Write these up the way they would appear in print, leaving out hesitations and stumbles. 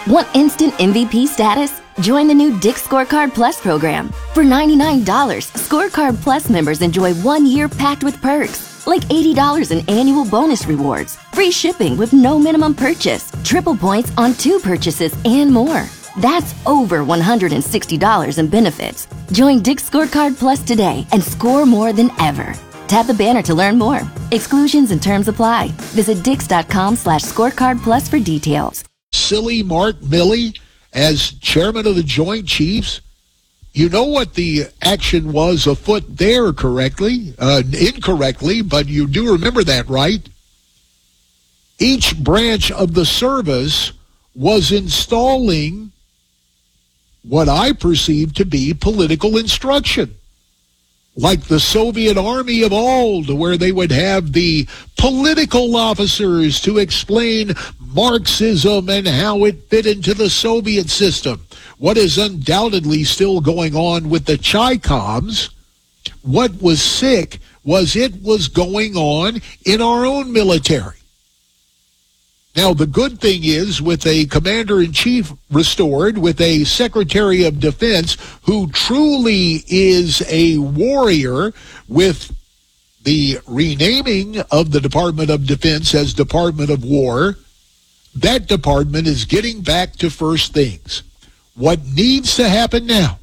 Want instant MVP status? Join the new Dick's Scorecard Plus program. For $99, Scorecard Plus members enjoy 1 year packed with perks, like $80 in annual bonus rewards, free shipping with no minimum purchase, triple points on 2 purchases, and more. That's over $160 in benefits. Join Dick's Scorecard Plus today and score more than ever. Tap the banner to learn more. Exclusions and terms apply. Visit dix.com/scorecardplus for details. Silly Mark Milley as chairman of the Joint Chiefs. You know what the action was afoot there incorrectly, but you do remember that, right? Each branch of the service was installing what I perceive to be political instruction, like the Soviet Army of old, where they would have the political officers to explain Marxism and how it fit into the Soviet system. What is undoubtedly still going on with the Chi-Coms. What was sick was it was going on in our own military. Now, the good thing is, with a commander-in-chief restored, with a secretary of defense who truly is a warrior, with the renaming of the Department of Defense as Department of War, that department is getting back to first things. What needs to happen now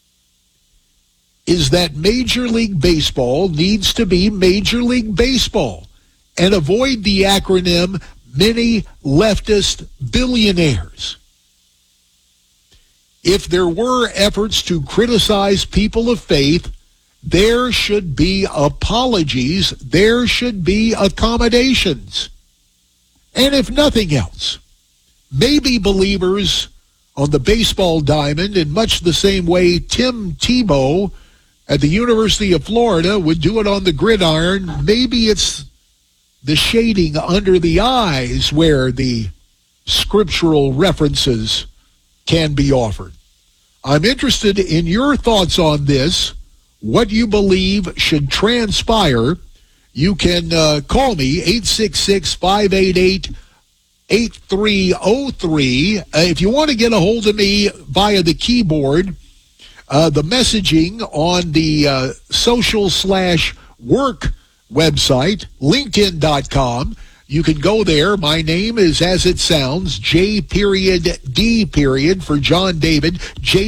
is that Major League Baseball needs to be Major League Baseball and avoid the acronym many leftist billionaires. If there were efforts to criticize people of faith, there should be apologies, there should be accommodations. And if nothing else, maybe believers on the baseball diamond, in much the same way Tim Tebow at the University of Florida would do it on the gridiron, maybe it's the shading under the eyes where the scriptural references can be offered. I'm interested in your thoughts on this, what you believe should transpire. You can call me, 866-588-8303. If you want to get a hold of me via the keyboard, the messaging on the social/work website, linkedin.com. You can go there. My name is, as it sounds, J.D. for John David,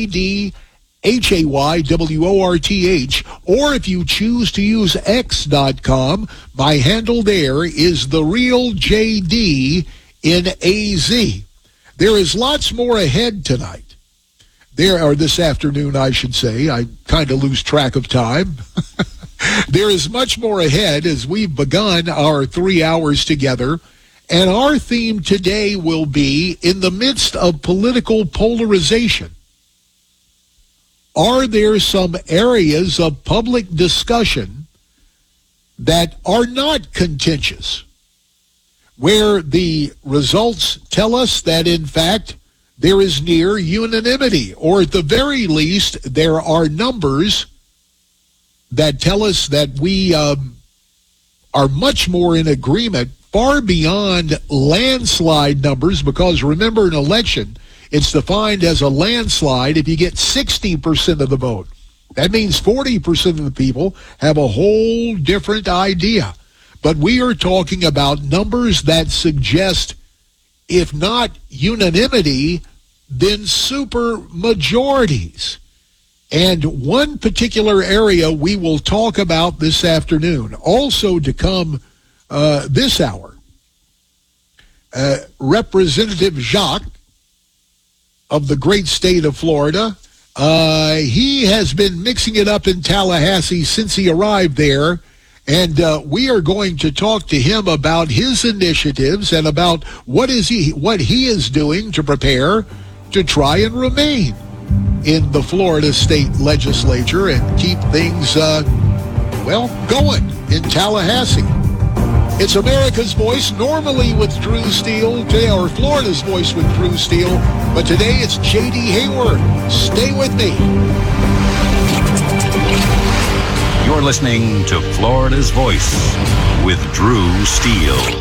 JDHAYWORTH. Or if you choose to use X.com, my handle there is The Real JD in AZ. There is lots more ahead tonight. This afternoon, I should say. I kind of lose track of time. There is much more ahead as we've begun our 3 hours together. And our theme today will be, in the midst of political polarization, are there some areas of public discussion that are not contentious, where the results tell us that, in fact, there is near unanimity, or at the very least, there are numbers that tell us that we are much more in agreement, far beyond landslide numbers, because remember, an election, it's defined as a landslide if you get 60% of the vote. That means 40% of the people have a whole different idea. But we are talking about numbers that suggest, if not unanimity, then super majorities. And one particular area we will talk about this afternoon, also to come this hour, Representative Jacques of the great state of Florida, he has been mixing it up in Tallahassee since he arrived there. And we are going to talk to him about his initiatives and about what he is doing to prepare to try and remain in the Florida state legislature and keep things, going in Tallahassee. It's America's Voice, normally with Drew Steele, or Florida's Voice with Drew Steele, but today it's J.D. Hayward. Stay with me. You're listening to Florida's Voice with Drew Steele.